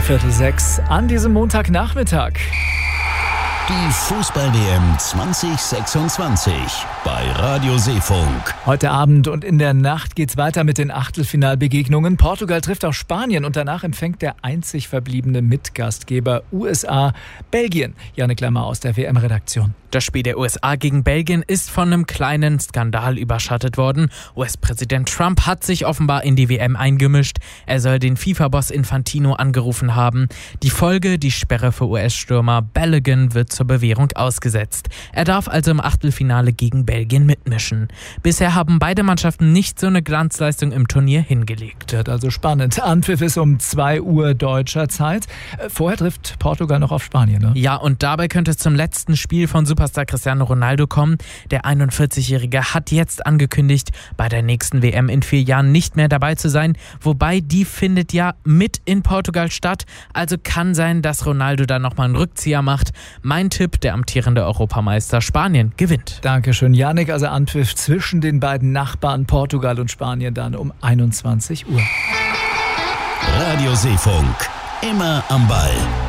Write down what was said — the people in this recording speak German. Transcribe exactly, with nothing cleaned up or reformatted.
Viertel sechs an diesem Montagnachmittag. Die Fußball-W M zwanzig sechsundzwanzig bei Radio Seefunk. Heute Abend und in der Nacht geht's weiter mit den Achtelfinalbegegnungen. Portugal trifft auf Spanien und danach empfängt der einzig verbliebene Mitgastgeber U S A Belgien. Janne Klemmer aus der W M-Redaktion. Das Spiel der U S A gegen Belgien ist von einem kleinen Skandal überschattet worden. U S-Präsident Trump hat sich offenbar in die W M eingemischt. Er soll den FIFA-Boss Infantino angerufen haben. Die Folge, die Sperre für U S-Stürmer Balogun wird zur Bewährung ausgesetzt. Er darf also im Achtelfinale gegen Belgien mitmischen. Bisher haben beide Mannschaften nicht so eine Glanzleistung im Turnier hingelegt. Wird also spannend. Anpfiff ist um zwei Uhr deutscher Zeit. Vorher trifft Portugal noch auf Spanien, ne? Ja, und dabei könnte es zum letzten Spiel von Superstar Cristiano Ronaldo kommen. Der einundvierzigjährige hat jetzt angekündigt, bei der nächsten W M in vier Jahren nicht mehr dabei zu sein. Wobei, die findet ja mit in Portugal statt. Also kann sein, dass Ronaldo da nochmal einen Rückzieher macht. Mein Tipp, der amtierende Europameister Spanien gewinnt. Dankeschön, Janik. Also Anpfiff zwischen den beiden Nachbarn Portugal und Spanien dann um einundzwanzig Uhr. Radio Seefunk, immer am Ball.